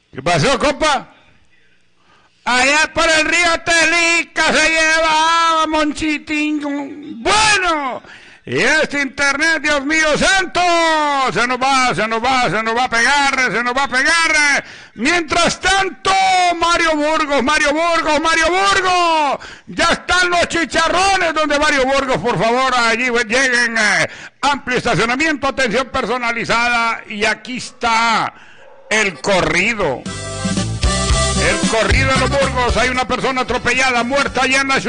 ¿Qué pasó, compa? Allá por el río Telica se llevaba Monchitín. Bueno, y este internet, Dios mío santo, se nos va a pegar. Mientras tanto, Mario Burgos. Ya están los chicharrones donde Mario Burgos, por favor, allí lleguen. Amplio estacionamiento, atención personalizada. Y aquí está el corrido. El corrido de los Burgos. Hay una persona atropellada, muerta allá en la ciudad.